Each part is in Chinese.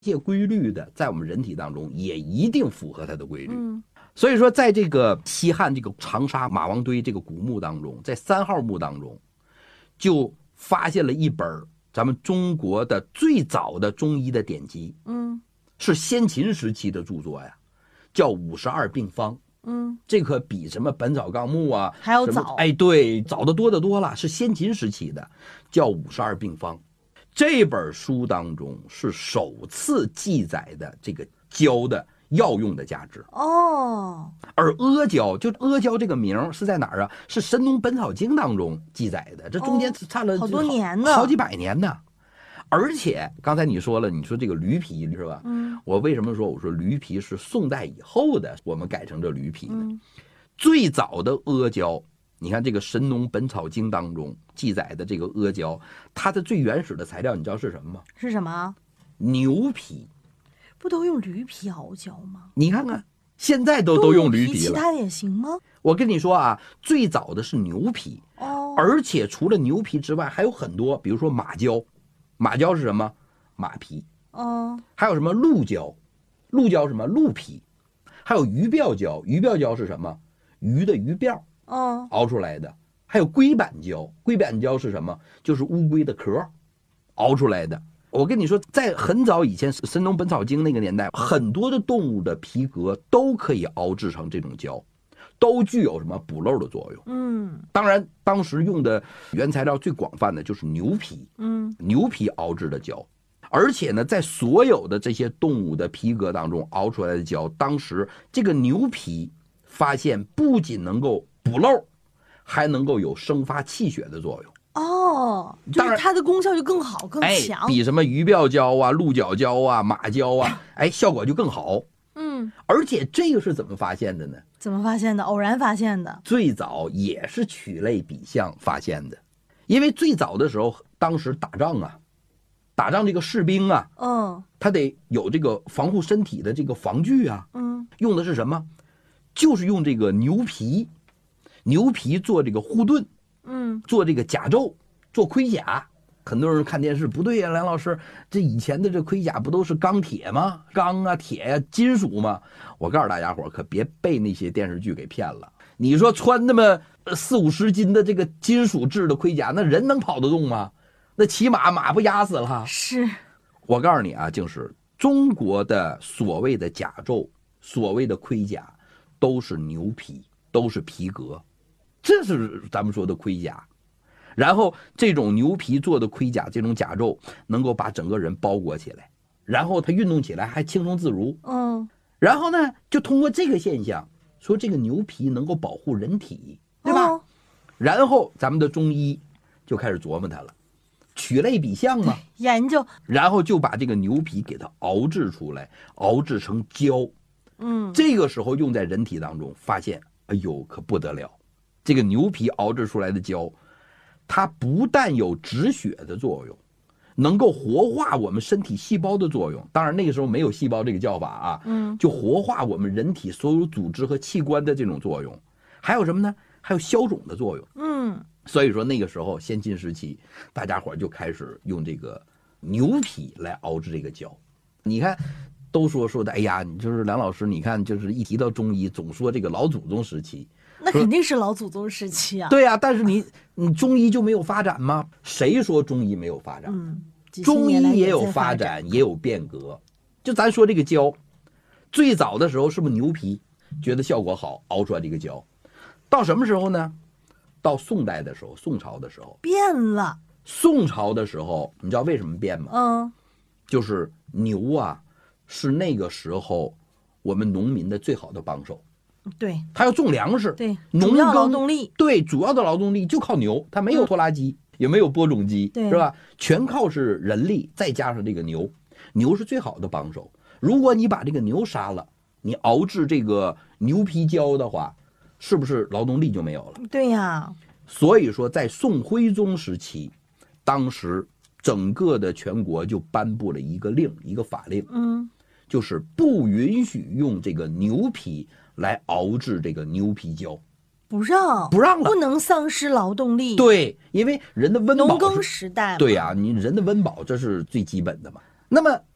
些规律的，在我们人体当中也一定符合它的规律。所以说，在这个西汉这个长沙马王堆这个古墓当中，在3号墓当中，就发现了一本咱们中国的最早的中医的典籍，是先秦时期的著作呀，叫《52病方》。这可比什么《本草纲目》啊还要早。 哎，对，早得多得多了，是先秦时期的，叫《52病方》。这本书当中是首次记载的这个胶的药用的价值。而阿胶，就阿胶这个名是在哪儿啊？是《神农本草经》当中记载的，这中间差了好多年呢， 好几百年呢。而且刚才你说了，你说这个驴皮是吧？我为什么说我说驴皮是宋代以后的，我们改成这驴皮呢？最早的阿胶，你看这个《神农本草经》当中记载的这个阿胶，它的最原始的材料你知道是什么吗？ 是什么？ 牛皮。 不都用驴皮熬胶吗？ 你看看，现在都用驴皮了， 其他的也行吗？ 我跟你说啊，最早的是牛皮，而且除了牛皮之外，还有很多，比如说马胶。马胶是什么？马皮。还有什么鹿胶？鹿胶是什么？鹿皮。还有鱼鳔胶，鱼鳔胶是什么？鱼的鱼鳔，熬出来的。还有龟板胶，龟板胶是什么？就是乌龟的壳熬出来的。我跟你说，在很早以前，《神农本草经》那个年代，很多的动物的皮革都可以熬制成这种胶，都具有什么补漏的作用。当然，当时用的原材料最广泛的就是牛皮，牛皮熬制的胶。而且呢，在所有的这些动物的皮革当中熬出来的胶，当时这个牛皮发现不仅能够补漏，还能够有生发气血的作用。 就是它的功效就更好更强， 比什么鱼鳔胶啊、鹿角胶啊、马胶啊，效果就更好。而且这个是怎么发现的呢？ 怎么发现的？偶然发现的。 最早也是取类比象发现的，因为最早的时候，当时打仗这个士兵啊，他得有这个防护身体的这个防具啊，用的是什么？就是用这个牛皮做这个护盾，做这个甲胄，做盔甲。很多人看电视，不对呀，梁老师，这以前的这盔甲不都是钢铁吗？钢啊、铁呀、金属吗？我告诉大家伙，可别被那些电视剧给骗了。你说穿那么40-50斤的这个金属制的盔甲，那人能跑得动吗？那骑马不压死了？ 是。 我告诉你啊，就是中国的所谓的甲胄、所谓的盔甲，都是牛皮，都是皮革，这是咱们说的盔甲。然后这种牛皮做的盔甲，这种甲胄能够把整个人包裹起来，然后它运动起来还轻松自如。然后呢，就通过这个现象，说这个牛皮能够保护人体，对吧？然后咱们的中医就开始琢磨它了，取类比象嘛， 研究， 然后就把这个牛皮给它熬制出来，熬制成胶。这个时候用在人体当中，发现哎呦可不得了，这个牛皮熬制出来的胶，它不但有止血的作用，能够活化我们身体细胞的作用。当然那个时候没有细胞这个叫法啊，就活化我们人体所有组织和器官的这种作用。还有什么呢？还有消肿的作用。所以说那个时候先秦时期，大家伙就开始用这个牛皮来熬制这个胶。你看都说的，哎呀，你就是梁老师，你看就是一提到中医，总说这个老祖宗时期。 那肯定是老祖宗时期啊。 对啊，但是你中医就没有发展吗？谁说中医没有发展？中医也有发展，也有变革。就咱说这个胶，最早的时候是不是牛皮觉得效果好，熬出来这个胶？到什么时候呢？到宋代的时候，宋朝的时候变了。 宋朝的时候，你知道为什么变吗？就是牛啊，是那个时候我们农民的最好的帮手。 对， 他要种粮食， 对， 主要劳动力， 对，主要的劳动力就靠牛，他没有拖拉机，也没有播种机，是吧？全靠是人力，再加上这个牛，牛是最好的帮手。如果你把这个牛杀了，你熬制这个牛皮胶的话，是不是劳动力就没有了？ 对呀。 所以说，在宋徽宗时期，当时整个的全国就颁布了一个令，一个法令，就是不允许用这个牛皮来熬制这个牛皮胶，不让了， 不能丧失劳动力。 对，因为人的温饱， 农耕时代嘛， 对呀，你人的温饱这是最基本的嘛。那么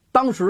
当时